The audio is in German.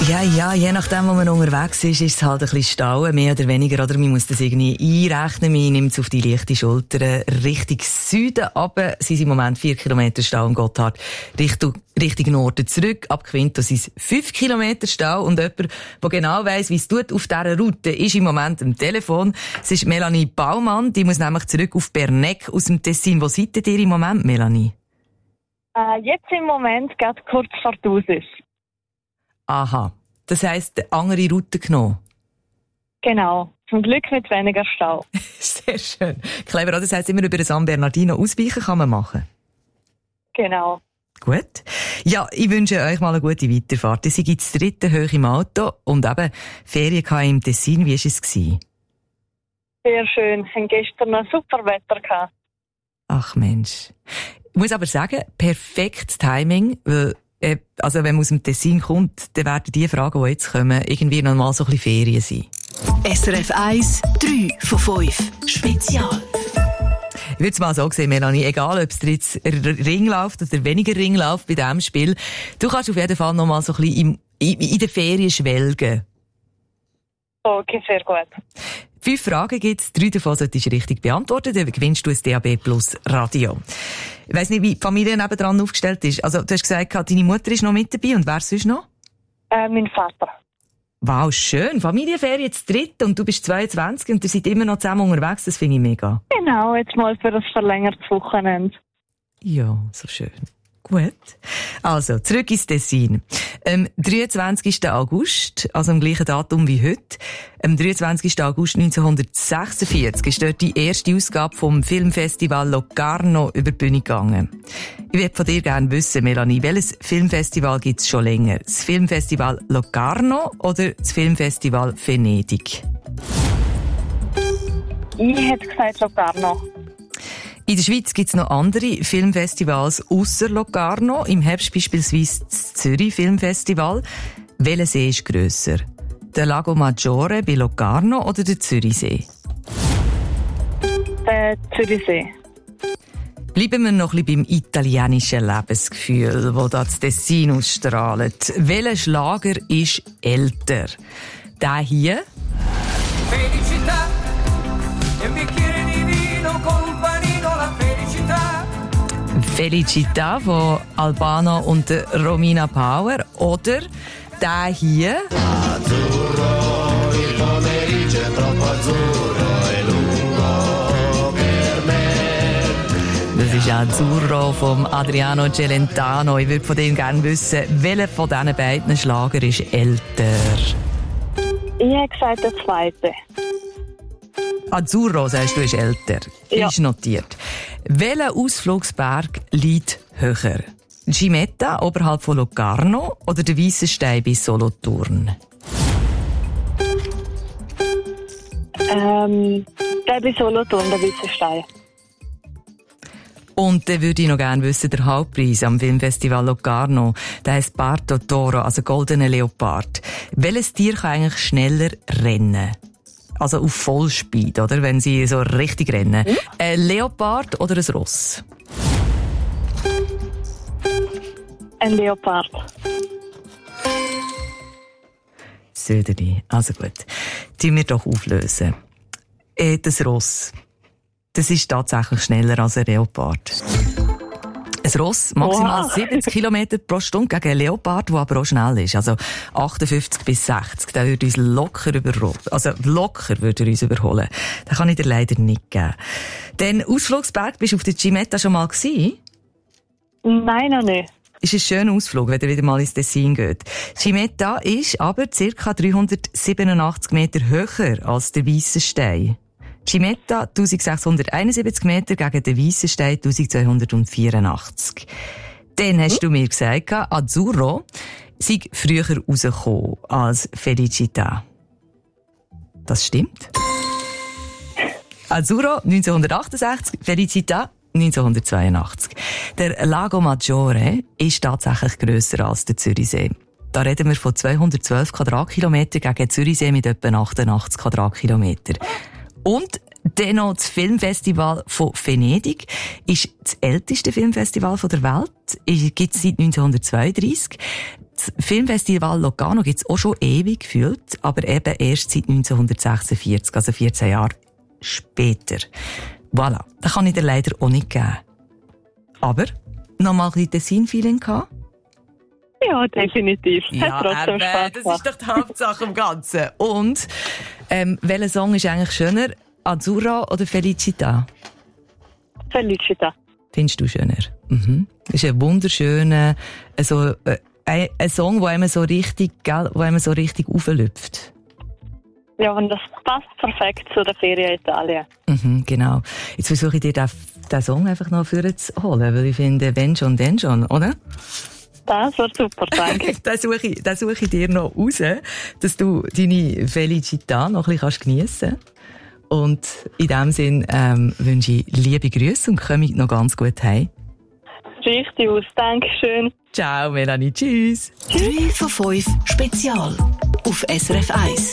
Ja, je nachdem, wo man unterwegs ist es halt ein bisschen Stau, mehr oder weniger, oder man muss das irgendwie einrechnen, man nimmt es auf die leichte Schulter, Richtung Süden, aber sind im Moment 4 Kilometer Stau am Gotthard, Richtung Norden zurück, ab Quinto sind es 5 Kilometer Stau, und jemand, der genau weiss, wie es tut auf dieser Route, ist im Moment am Telefon. Es ist Melanie Baumann, die muss nämlich zurück auf Bernegg aus dem Tessin. Wo seid ihr im Moment, Melanie? Jetzt im Moment geht kurz vor Thusis. Aha. Das heisst, eine andere Route genommen? Genau. Zum Glück mit weniger Stau. Sehr schön. Clever, das heisst, immer über den San Bernardino ausweichen kann man machen? Genau. Gut. Ja, ich wünsche euch mal eine gute Weiterfahrt. Ihr seid das 3. hoch im Auto und eben Ferien im Tessin. Wie war es? Sehr schön. Wir hatten gestern ein super Wetter gehabt. Ach Mensch. Ich muss aber sagen, perfektes Timing, weil also wenn man aus dem Tessin kommt, dann werden die Fragen, die jetzt kommen, irgendwie noch mal so ein bisschen Ferien sein. SRF 1, 3 von 5. Spezial. Ich würde es mal so sehen, Melanie, egal ob es dir jetzt Ring läuft oder weniger Ring läuft bei diesem Spiel, du kannst auf jeden Fall noch mal so ein bisschen in den Ferien schwelgen. Okay, sehr gut. 5 Fragen gibt es, 3 davon solltest du richtig beantworten, dann gewinnst du ein DAB Plus Radio. Ich weiss nicht, wie die Familie nebendran aufgestellt ist. Also, du hast gesagt, deine Mutter ist noch mit dabei, und wer sonst noch? Mein Vater. Wow, schön. Familienferien zu 3. und du bist 22 und ihr seid immer noch zusammen unterwegs, das finde ich mega. Genau, jetzt mal für ein verlängertes Wochenende. Ja, so schön. Gut. Also, zurück ins Tessin. Am 23. August, also am gleichen Datum wie heute, am 23. August 1946 ist dort die erste Ausgabe vom Filmfestival Locarno über die Bühne gegangen. Ich würde von dir gerne wissen, Melanie, welches Filmfestival gibt es schon länger? Das Filmfestival Locarno oder das Filmfestival Venedig? Ich hätte gesagt Locarno. In der Schweiz gibt es noch andere Filmfestivals ausser Locarno. Im Herbst beispielsweise das Zürich Filmfestival. Welcher See ist grösser? Der Lago Maggiore bei Locarno oder der Zürichsee? Der Zürichsee. Bleiben wir noch ein bisschen beim italienischen Lebensgefühl, das da das Tessin ausstrahlt. Welcher Schlager ist älter? Der hier? Felicità, e un bicchiere di vino con un panino, la felicità. Felicità von Albano und Romina Power. Oder der hier? Azzurro, il pomeriggio è troppo azzurro e lungo per me. Das ist Azzurro vom Adriano Celentano. Ich würde von dem gerne wissen, welcher von diesen beiden Schlager ist älter? Ich hätte gesagt der zweite. Azzurro, sagst du, ist älter. Ja. Ist notiert. Welcher Ausflugsberg liegt höher? Gimetta oberhalb von Locarno oder der Weisse Stein bei Solothurn? Der bei Solothurn, der Weisse Stein. Und dann würde ich noch gerne wissen, der Hauptpreis am Filmfestival Locarno, der heisst Parto Toro, also goldener Leopard. Welches Tier kann eigentlich schneller rennen? Also auf Vollspeed, oder? Wenn sie so richtig rennen. Ein Leopard oder ein Ross? Ein Leopard. Söderli. Also gut. Tun wir doch auflösen. Das Ross. Das ist tatsächlich schneller als ein Leopard. Ein Ross maximal 70 km pro Stunde gegen einen Leopard, der aber auch schnell ist. Also 58 bis 60. Der würde uns locker überholen. Also locker würde er uns überholen. Den kann ich dir leider nicht geben. Den Ausflugsberg, bist du auf der Gimetta schon mal gewesen? Nein, noch nicht. Ist ein schöner Ausflug, wenn ihr wieder mal ins Tessin geht. Gimetta ist aber ca. 387 Meter höher als der Weisse Stein. Gimetta 1671 Meter gegen den Weissen Stein 1284. Dann hast du mir gesagt, Azzurro sei früher rausgekommen als Felicità. Das stimmt. Azzurro 1968, Felicità 1982. Der Lago Maggiore ist tatsächlich grösser als der Zürichsee. Da reden wir von 212 Quadratkilometer gegen den Zürichsee mit etwa 88 Quadratkilometer. Und dennoch das Filmfestival von Venedig ist das älteste Filmfestival der Welt. Gibt es seit 1932. Das Filmfestival Locarno gibt es auch schon ewig gefühlt, aber eben erst seit 1946, also 14 Jahre später. Voilà, das kann ich dir leider auch nicht geben. Aber noch mal ein bisschen Tessin-Feeling gehabt? Ja, definitiv. Ja, Hat trotzdem Spaß das gemacht. ist doch die Hauptsache im Ganzen. Und, welcher Song ist eigentlich schöner? Azzurra oder Felicita? Felicita. Findest du schöner? Mhm. Das ist ein wunderschöner, ein Song, der einem so richtig, gell, wo einem so richtig auflüpft. Ja, und das passt perfekt zu der Ferien in Italien. Mhm, genau. Jetzt versuche ich dir den Song einfach noch vorzuholen, weil ich finde, wenn schon, denn schon, oder? Das war super, danke. Den suche ich dir noch raus, dass du deine Felicità noch ein bisschen geniessen kannst. Und in diesem Sinn wünsche ich liebe Grüße und komme noch ganz gut heim. Richtig aus, Dankeschön. Ciao, Melanie, tschüss. 3 von 5 Spezial auf SRF 1.